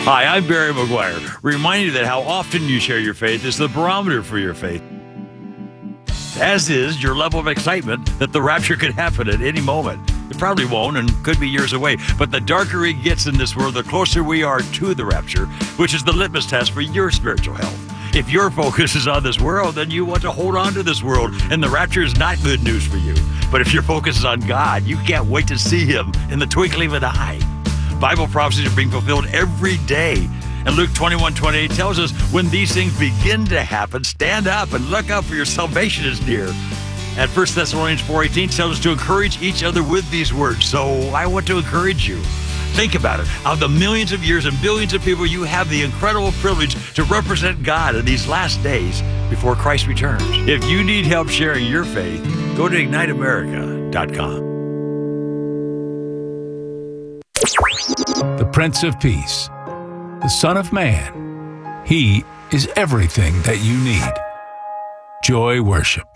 Hi, I'm Barry McGuire, reminding you that how often you share your faith is the barometer for your faith, as is your level of excitement that the rapture could happen at any moment. It probably won't and could be years away, but the darker it gets in this world, the closer we are to the rapture, which is the litmus test for your spiritual health. If your focus is on this world, then you want to hold on to this world, and the rapture is not good news for you. But if your focus is on God, you can't wait to see Him in the twinkling of an eye. Bible prophecies are being fulfilled every day. And Luke 21:28 tells us when these things begin to happen, stand up and look up, for your salvation is near. And 1 Thessalonians 4:18 tells us to encourage each other with these words. So I want to encourage you. Think about it. Of the millions of years and billions of people, you have the incredible privilege to represent God in these last days before Christ returns. If you need help sharing your faith, go to IgniteAmerica.com. The Prince of Peace, the Son of Man. He is everything that you need. Joy Worship.